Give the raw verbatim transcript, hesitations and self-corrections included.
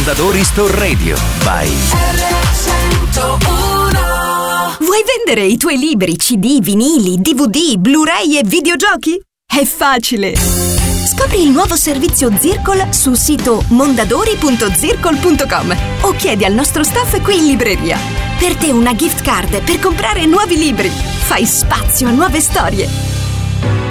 Mondadori Store Radio by erre centouno. Vuoi vendere i tuoi libri, C D, vinili, D V D, Blu-ray e videogiochi? È facile! Scopri il nuovo servizio Zircol sul sito mondadori punto zircol punto com o chiedi al nostro staff qui in libreria. Per te una gift card per comprare nuovi libri. Fai spazio a nuove storie.